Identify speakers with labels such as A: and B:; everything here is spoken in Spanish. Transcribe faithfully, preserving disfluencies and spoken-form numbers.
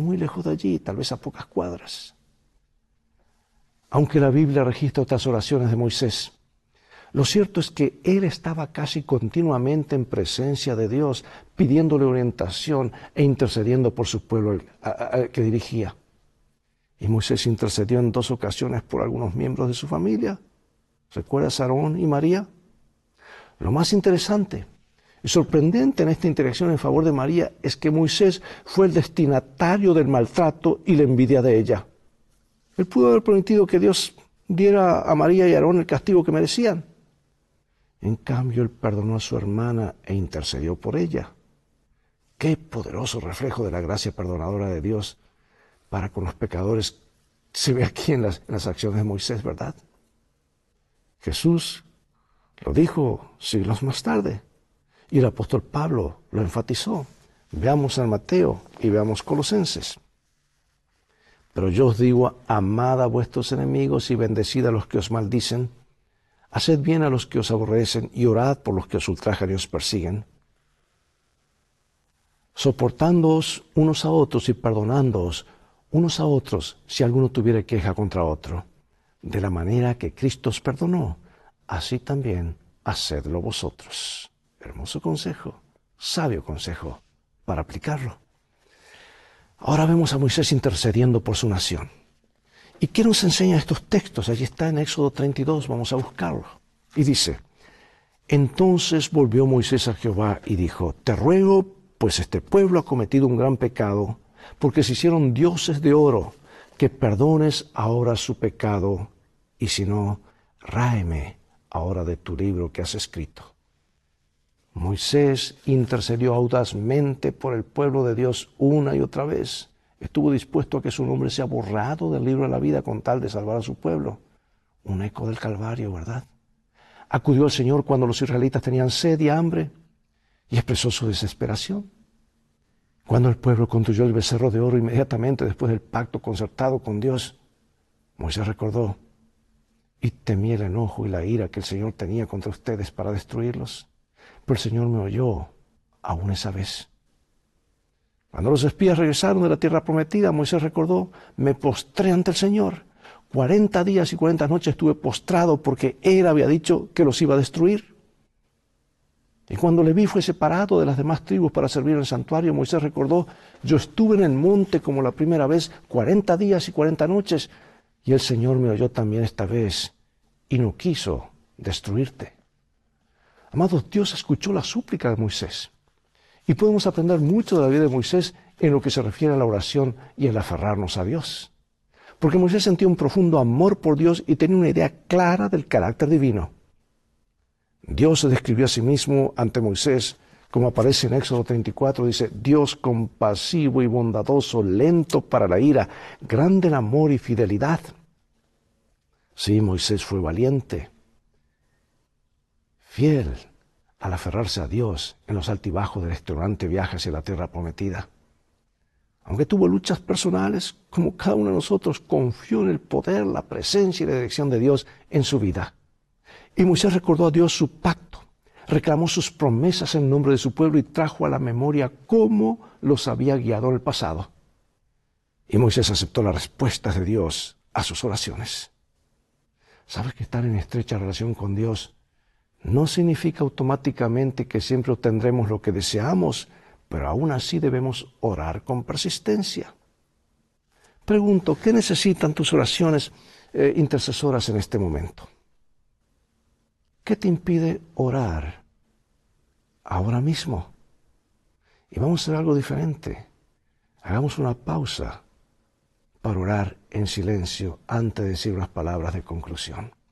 A: muy lejos de allí, tal vez a pocas cuadras. Aunque la Biblia registra otras oraciones de Moisés, lo cierto es que él estaba casi continuamente en presencia de Dios, pidiéndole orientación e intercediendo por su pueblo al que dirigía. Y Moisés intercedió en dos ocasiones por algunos miembros de su familia. ¿Recuerdas a Aarón y María? Lo más interesante y sorprendente en esta interacción en favor de María es que Moisés fue el destinatario del maltrato y la envidia de ella. Él pudo haber permitido que Dios diera a María y a Aarón el castigo que merecían. En cambio, él perdonó a su hermana e intercedió por ella. Qué poderoso reflejo de la gracia perdonadora de Dios para con los pecadores se ve aquí en las, en las acciones de Moisés, ¿verdad? Jesús lo dijo siglos más tarde y el apóstol Pablo lo enfatizó. Veamos San Mateo y veamos Colosenses. Pero yo os digo, amad a vuestros enemigos y bendecid a los que os maldicen. Haced bien a los que os aborrecen y orad por los que os ultrajan y os persiguen. Soportándoos unos a otros y perdonándoos unos a otros si alguno tuviera queja contra otro. De la manera que Cristo os perdonó, así también hacedlo vosotros. Hermoso consejo, sabio consejo para aplicarlo. Ahora vemos a Moisés intercediendo por su nación. ¿Y qué nos enseñan estos textos? Allí está en Éxodo treinta y dos, vamos a buscarlo. Y dice, entonces volvió Moisés a Jehová y dijo, te ruego, pues este pueblo ha cometido un gran pecado, porque se hicieron dioses de oro, que perdones ahora su pecado, y si no, ráeme ahora de tu libro que has escrito. Moisés intercedió audazmente por el pueblo de Dios una y otra vez. Estuvo dispuesto a que su nombre sea borrado del libro de la vida con tal de salvar a su pueblo. Un eco del Calvario, ¿verdad? Acudió al Señor cuando los israelitas tenían sed y hambre y expresó su desesperación. Cuando el pueblo construyó el becerro de oro inmediatamente después del pacto concertado con Dios, Moisés recordó, y temí el enojo y la ira que el Señor tenía contra ustedes para destruirlos. Pero el Señor me oyó aún esa vez. Cuando los espías regresaron de la tierra prometida, Moisés recordó, me postré ante el Señor. Cuarenta días y cuarenta noches estuve postrado porque Él había dicho que los iba a destruir. Y cuando Leví fue separado de las demás tribus para servir en el santuario, Moisés recordó, yo estuve en el monte como la primera vez, cuarenta días y cuarenta noches, y el Señor me oyó también esta vez y no quiso destruirte. Amados, Dios escuchó la súplica de Moisés. Y podemos aprender mucho de la vida de Moisés en lo que se refiere a la oración y el aferrarnos a Dios. Porque Moisés sentía un profundo amor por Dios y tenía una idea clara del carácter divino. Dios se describió a sí mismo ante Moisés, como aparece en Éxodo treinta y cuatro, dice, Dios compasivo y bondadoso, lento para la ira, grande en amor y fidelidad. Sí, Moisés fue valiente, fiel al aferrarse a Dios en los altibajos del extenuante viaje hacia la tierra prometida. Aunque tuvo luchas personales, como cada uno de nosotros, confió en el poder, la presencia y la dirección de Dios en su vida. Y Moisés recordó a Dios su pacto, reclamó sus promesas en nombre de su pueblo y trajo a la memoria cómo los había guiado en el pasado. Y Moisés aceptó las respuestas de Dios a sus oraciones. ¿Sabes que estar en estrecha relación con Dios no significa automáticamente que siempre obtendremos lo que deseamos, pero aún así debemos orar con persistencia? Pregunto, ¿qué necesitan tus oraciones eh, intercesoras en este momento? ¿Qué te impide orar ahora mismo? Y vamos a hacer algo diferente. Hagamos una pausa para orar en silencio antes de decir unas palabras de conclusión.